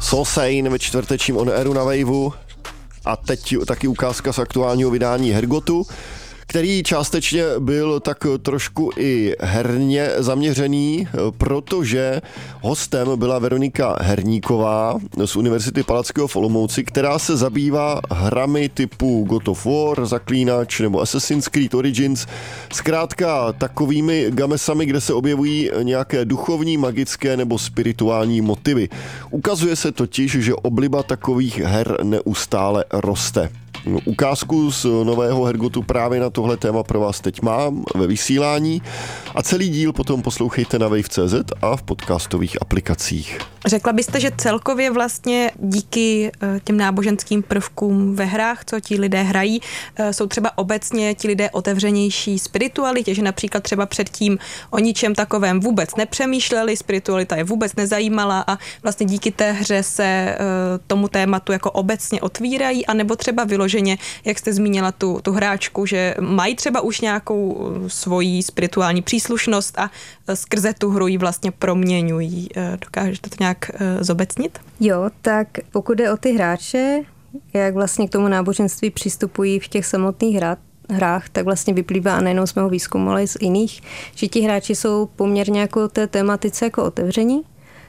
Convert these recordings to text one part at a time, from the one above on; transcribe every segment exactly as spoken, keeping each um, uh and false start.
Soulsane ve čtvrtečním On Airu na Waveu a teď taky ukázka z aktuálního vydání Hergotu, který částečně byl tak trošku i herně zaměřený, protože hostem byla Veronika Herníková z Univerzity Palackého v Olomouci, která se zabývá hrami typu God of War, Zaklínač nebo Assassin's Creed Origins, zkrátka takovými gamesami, kde se objevují nějaké duchovní, magické nebo spirituální motivy. Ukazuje se totiž, že obliba takových her neustále roste. Ukázku z nového Hergotu právě na tohle téma pro vás teď mám ve vysílání a celý díl potom poslouchejte na wave tečka cé zet a v podcastových aplikacích. Řekla byste, že celkově vlastně díky těm náboženským prvkům ve hrách, co ti lidé hrají, jsou třeba obecně ti lidé otevřenější spiritualitě, že například třeba předtím o ničem takovém vůbec nepřemýšleli, spiritualita je vůbec nezajímala a vlastně díky té hře se tomu tématu jako obecně otvírají, anebo třeba vyloženě, jak jste zmínila tu, tu hráčku, že mají třeba už nějakou svoji spirituální příslušnost a skrze tu hru ji vlastně proměňují. Dokážete to nějak zobecnit? Jo, tak pokud jde o ty hráče, jak vlastně k tomu náboženství přistupují v těch samotných hrách, hrách, tak vlastně vyplývá a nejenom z mého výzkumu, ale i z jiných, že ti hráči jsou poměrně jako té tematice jako otevření,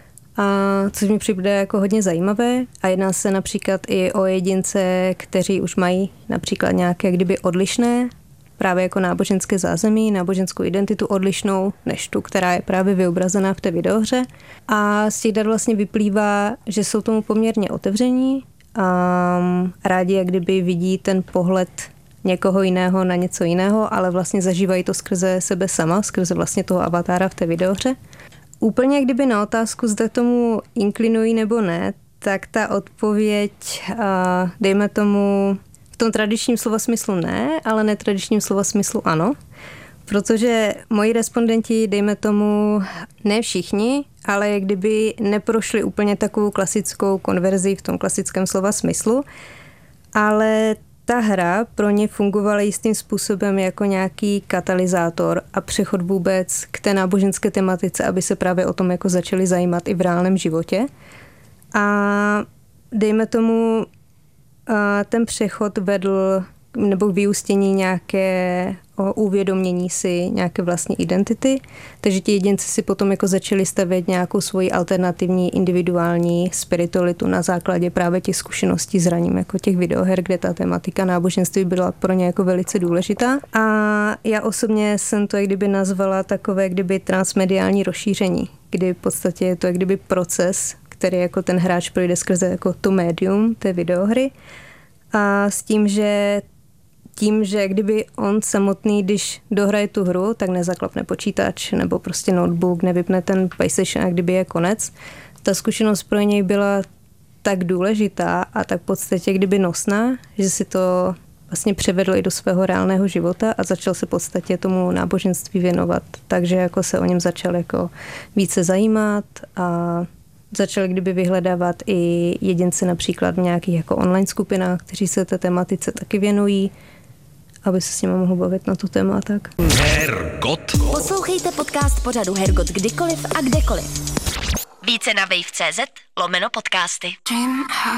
a což mi přijde jako hodně zajímavé a jedná se například i o jedince, kteří už mají například nějaké kdyby odlišné právě jako náboženské zázemí, náboženskou identitu odlišnou než tu, která je právě vyobrazená v té videohře. A z těch dat vlastně vyplývá, že jsou tomu poměrně otevření a rádi jak kdyby vidí ten pohled někoho jiného na něco jiného, ale vlastně zažívají to skrze sebe sama, skrze vlastně toho avatára v té videohře. Úplně kdyby na otázku, zda tomu inklinují nebo ne, tak ta odpověď, dejme tomu, v tom tradičním slova smyslu ne, ale netradičním slova smyslu ano. Protože moji respondenti, dejme tomu, ne všichni, ale jak kdyby neprošli úplně takovou klasickou konverzi v tom klasickém slova smyslu, ale ta hra pro ně fungovala jistým způsobem jako nějaký katalyzátor a přechod vůbec k té náboženské tematice, aby se právě o tom jako začali zajímat i v reálném životě. A dejme tomu, ten přechod vedl nebo k vyústění nějaké uvědomění si nějaké vlastní identity, takže ti jedinci si potom jako začali stavět nějakou svoji alternativní individuální spiritualitu na základě právě těch zkušeností s hraním jako těch videoher, kde ta tematika náboženství byla pro ně jako velice důležitá. A já osobně jsem to jak kdyby nazvala takové kdyby transmediální rozšíření, kdy v podstatě je to jak kdyby proces, který jako ten hráč projde skrze jako to médium té videohry a s tím, že tím, že kdyby on samotný, když dohraje tu hru, tak nezaklapne počítač nebo prostě notebook, nevypne ten PlayStation a kdyby je konec. Ta zkušenost pro něj byla tak důležitá a tak v podstatě kdyby nosná, že si to vlastně převedl i do svého reálného života a začal se v podstatě tomu náboženství věnovat. Takže jako se o něm začal jako více zajímat a začali kdyby vyhledávat i jedince například v nějakých jako online skupinách, kteří se té tematice taky věnují, aby se s nimi mohl bavit na to téma a tak. Hergot. Poslouchejte podcast pořadu Hergot kdykoliv a kdekoliv. Více na wave tečka cé zet lomeno podcasty.